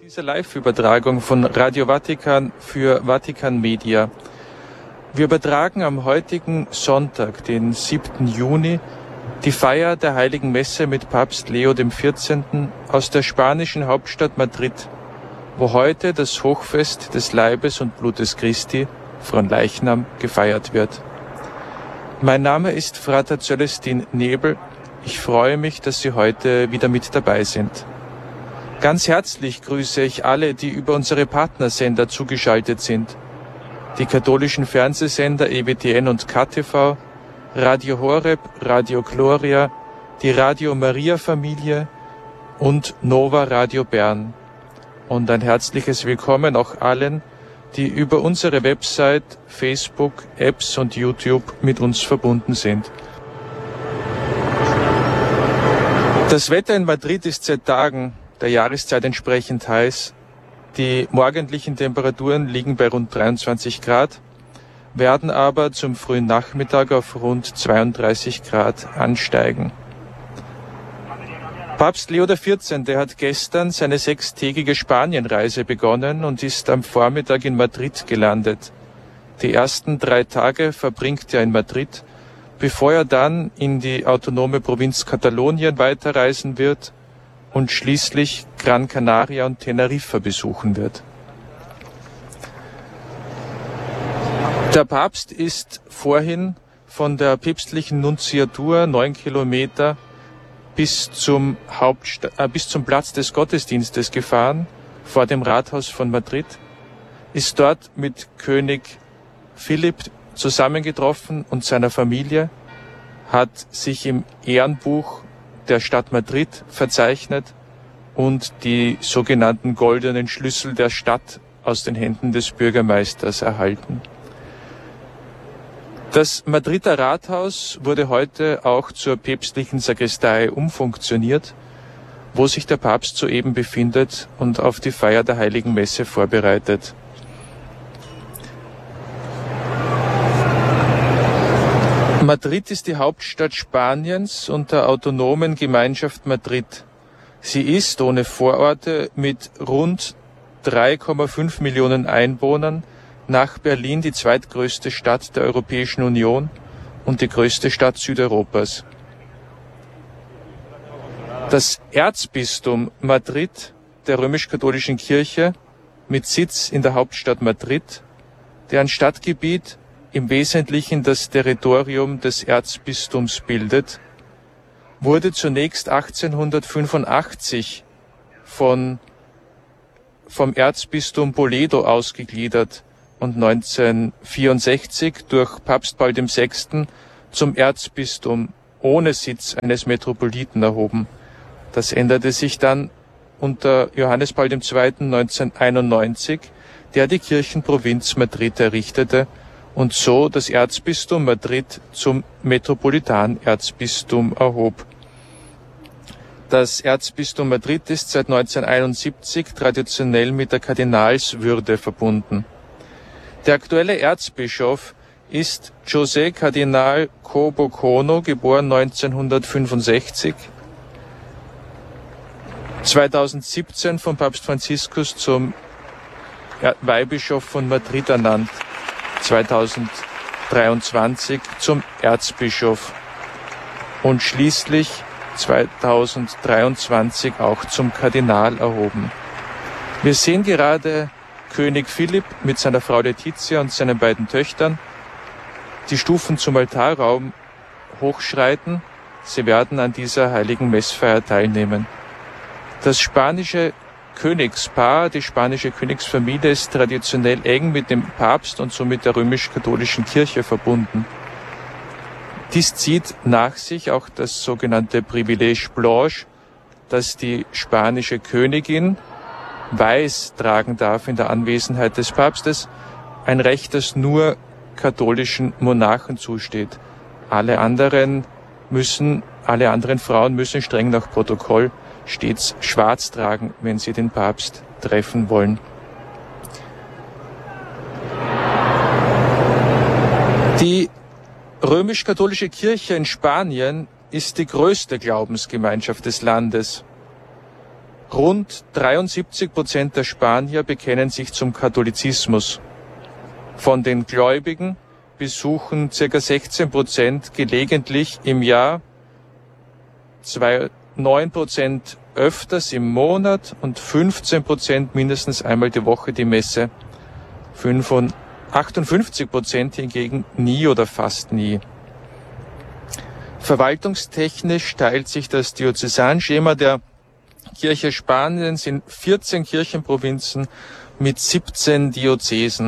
Dieser Live-Übertragung von Radio Vatikan für Vatikan Media. Wir übertragen am heutigen Sonntag, den 7. Juni, die Feier der Heiligen Messe mit Papst Leo XIV. Aus der spanischen Hauptstadt Madrid, wo heute das Hochfest des Leibes und Blutes Christi, Fronleichnam, gefeiert wird. Mein Name ist Frater Celestin Nebel. Ich freue mich, dass Sie heute wieder mit dabei sind. Ganz herzlich grüße ich alle, die über unsere Partnersender zugeschaltet sind. Die katholischen Fernsehsender EWTN und KTV, Radio Horeb, Radio Gloria, die Radio Maria Familie und Nova Radio Bern. Und ein herzliches Willkommen auch allen, die über unsere Website, Facebook, Apps und YouTube mit uns verbunden sind. Das Wetter in Madrid ist seit Tagen der Jahreszeit entsprechend heiß. Die morgendlichen Temperaturen liegen bei rund 23 Grad, werden aber zum frühen Nachmittag auf rund 32 Grad ansteigen. Papst Leo XIV. Hat gestern seine 6-tägige Spanienreise begonnen und ist am Vormittag in Madrid gelandet. Die ersten 3 Tage verbringt er in Madrid, bevor er dann in die autonome Provinz Katalonien weiterreisen wird und schließlich Gran Canaria und Teneriffa besuchen wird. Der Papst ist vorhin von der päpstlichen Nunziatur 9 Kilometer bis zum Platz des Gottesdienstes gefahren, vor dem Rathaus von Madrid, ist dort mit König Philipp zusammengetroffen und seiner Familie, hat sich im Ehrenbuch der Stadt Madrid verzeichnet und die sogenannten goldenen Schlüssel der Stadt aus den Händen des Bürgermeisters erhalten. Das Madrider Rathaus wurde heute auch zur päpstlichen Sakristei umfunktioniert, wo sich der Papst soeben befindet und auf die Feier der Heiligen Messe vorbereitet. Madrid ist die Hauptstadt Spaniens und der autonomen Gemeinschaft Madrid. Sie ist ohne Vororte mit rund 3,5 Millionen Einwohnern nach Berlin die zweitgrößte Stadt der Europäischen Union und die größte Stadt Südeuropas. Das Erzbistum Madrid der römisch-katholischen Kirche mit Sitz in der Hauptstadt Madrid, deren Stadtgebiet im Wesentlichen das Territorium des Erzbistums bildet, wurde zunächst 1885 vom Erzbistum Toledo ausgegliedert und 1964 durch Papst Paul VI. Zum Erzbistum ohne Sitz eines Metropoliten erhoben. Das änderte sich dann unter Johannes Paul II. 1991, der die Kirchenprovinz Madrid errichtete und so das Erzbistum Madrid zum Metropolitanerzbistum erhob. Das Erzbistum Madrid ist seit 1971 traditionell mit der Kardinalswürde verbunden. Der aktuelle Erzbischof ist José Kardinal Cobo Cono, geboren 1965, 2017 von Papst Franziskus zum Weihbischof von Madrid ernannt, 2023 zum Erzbischof und schließlich 2023 auch zum Kardinal erhoben. Wir sehen gerade König Philipp mit seiner Frau Letizia und seinen beiden Töchtern die Stufen zum Altarraum hochschreiten. Sie werden an dieser heiligen Messfeier teilnehmen. Das spanische Königspaar, die spanische Königsfamilie, ist traditionell eng mit dem Papst und somit der römisch-katholischen Kirche verbunden. Dies zieht nach sich auch das sogenannte Privilege Blanche, dass die spanische Königin weiß tragen darf in der Anwesenheit des Papstes, ein Recht, das nur katholischen Monarchen zusteht. Alle anderen Frauen müssen streng nach Protokoll stets schwarz tragen, wenn sie den Papst treffen wollen. Die römisch-katholische Kirche in Spanien ist die größte Glaubensgemeinschaft des Landes. Rund 73% der Spanier bekennen sich zum Katholizismus. Von den Gläubigen besuchen ca. 16% gelegentlich im Jahr, 9% öfters im Monat und 15% mindestens einmal die Woche die Messe. 58% hingegen nie oder fast nie. Verwaltungstechnisch teilt sich das Diözesanschema der Kirche Spaniens in 14 Kirchenprovinzen mit 17 Diözesen.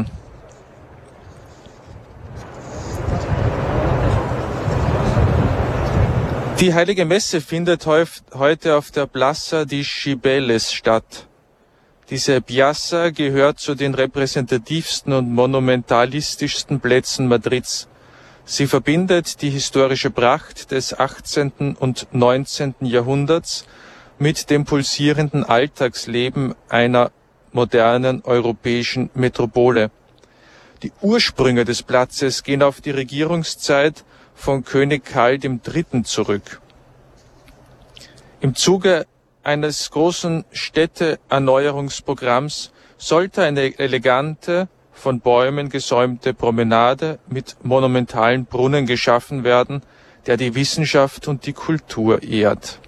Die Heilige Messe findet heute auf der Plaza de Cibeles statt. Diese Piazza gehört zu den repräsentativsten und monumentalistischsten Plätzen Madrids. Sie verbindet die historische Pracht des 18. und 19. Jahrhunderts mit dem pulsierenden Alltagsleben einer modernen europäischen Metropole. Die Ursprünge des Platzes gehen auf die Regierungszeit von König Karl III. Zurück. Im Zuge eines großen Städteerneuerungsprogramms sollte eine elegante, von Bäumen gesäumte Promenade mit monumentalen Brunnen geschaffen werden, der die Wissenschaft und die Kultur ehrt.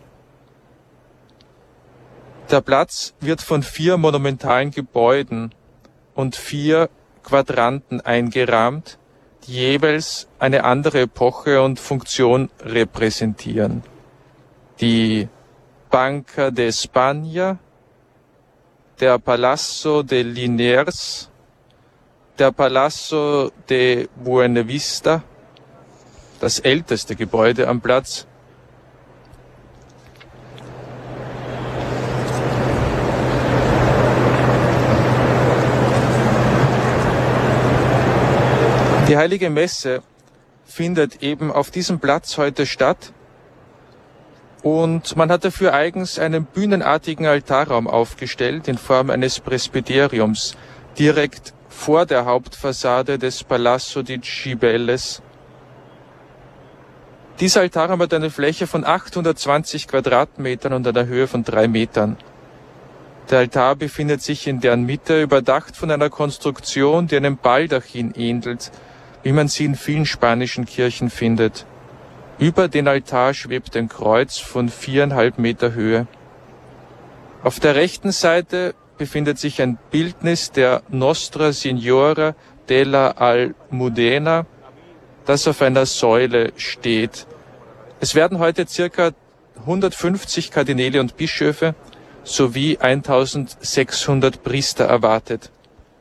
Der Platz wird von 4 monumentalen Gebäuden und 4 Quadranten eingerahmt, die jeweils eine andere Epoche und Funktion repräsentieren. Die Banca de España, der Palazzo de Liniers, der Palazzo de Buenavista, das älteste Gebäude am Platz, die Heilige Messe findet eben auf diesem Platz heute statt und man hat dafür eigens einen bühnenartigen Altarraum aufgestellt in Form eines Presbyteriums direkt vor der Hauptfassade des Palazzo di Cibeles. Dieser Altarraum hat eine Fläche von 820 Quadratmetern und einer Höhe von 3 Metern. Der Altar befindet sich in deren Mitte, überdacht von einer Konstruktion, die einem Baldachin ähnelt, wie man sie in vielen spanischen Kirchen findet. Über den Altar schwebt ein Kreuz von 4,5 Meter Höhe. Auf der rechten Seite befindet sich ein Bildnis der Nostra Signora della Almudena, das auf einer Säule steht. Es werden heute circa 150 Kardinäle und Bischöfe sowie 1600 Priester erwartet.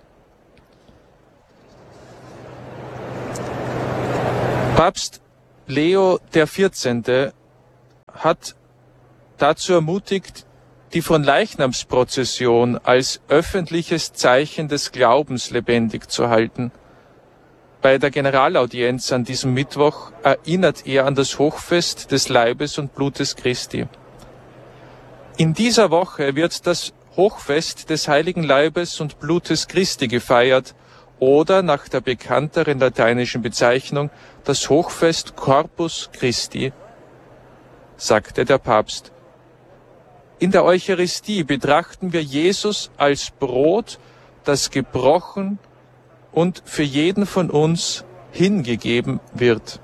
Papst Leo XIV. Hat dazu ermutigt, die Fronleichnamsprozession als öffentliches Zeichen des Glaubens lebendig zu halten. Bei der Generalaudienz an diesem Mittwoch erinnert er an das Hochfest des Leibes und Blutes Christi. In dieser Woche wird das Hochfest des heiligen Leibes und Blutes Christi gefeiert oder nach der bekannteren lateinischen Bezeichnung das Hochfest Corpus Christi, sagte der Papst. In der Eucharistie betrachten wir Jesus als Brot, das gebrochen und für jeden von uns hingegeben wird.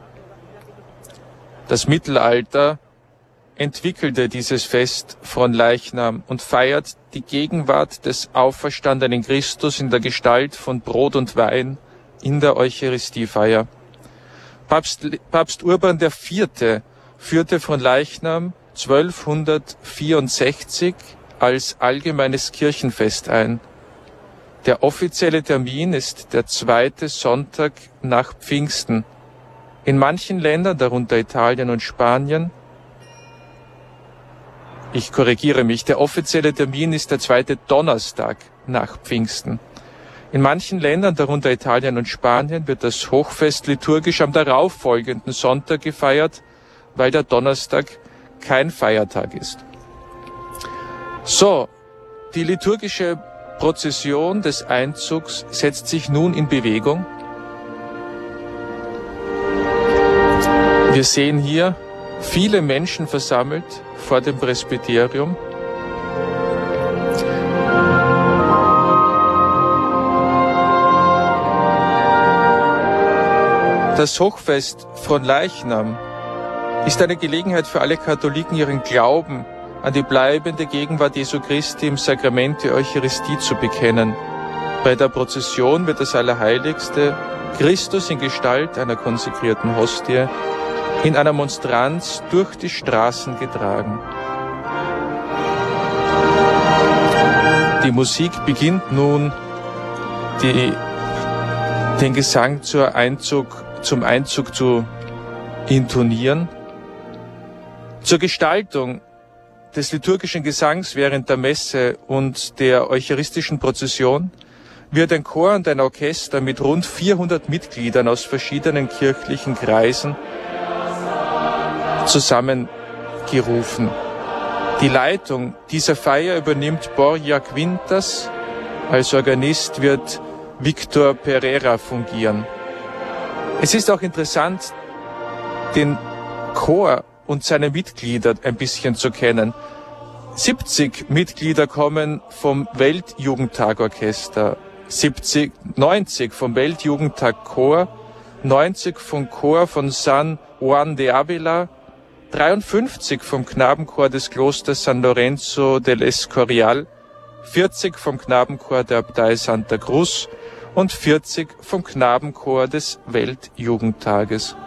Das Mittelalter entwickelte dieses Fest von Leichnam und feiert die Gegenwart des auferstandenen Christus in der Gestalt von Brot und Wein in der Eucharistiefeier. Papst Urban IV. Führte von Leichnam 1264 als allgemeines Kirchenfest ein. Der offizielle Termin ist der 2. Sonntag nach Pfingsten. In manchen Ländern, darunter Italien und Spanien, ich korrigiere mich, der offizielle Termin ist der 2. Donnerstag nach Pfingsten. In manchen Ländern, darunter Italien und Spanien, wird das Hochfest liturgisch am darauffolgenden Sonntag gefeiert, weil der Donnerstag kein Feiertag ist. So, die liturgische Prozession des Einzugs setzt sich nun in Bewegung. Wir sehen hier viele Menschen versammelt vor dem Presbyterium. Das Hochfest Fronleichnam ist eine Gelegenheit für alle Katholiken, ihren Glauben an die bleibende Gegenwart Jesu Christi im Sakrament der Eucharistie zu bekennen. Bei der Prozession wird das Allerheiligste, Christus in Gestalt einer konsekrierten Hostie, in einer Monstranz durch die Straßen getragen. Die Musik beginnt nun, den Gesang zum Einzug zu intonieren. Zur Gestaltung des liturgischen Gesangs während der Messe und der eucharistischen Prozession wird ein Chor und ein Orchester mit rund 400 Mitgliedern aus verschiedenen kirchlichen Kreisen zusammengerufen. Die Leitung dieser Feier übernimmt Borja Quintas. Als Organist wird Victor Pereira fungieren. Es ist auch interessant, den Chor und seine Mitglieder ein bisschen zu kennen. 70 Mitglieder kommen vom Weltjugendtagorchester, 90 vom Weltjugendtag-Chor, 90 vom Chor von San Juan de Ávila, 53 vom Knabenchor des Klosters San Lorenzo del Escorial, 40 vom Knabenchor der Abtei Santa Cruz und 40 vom Knabenchor des Weltjugendtages.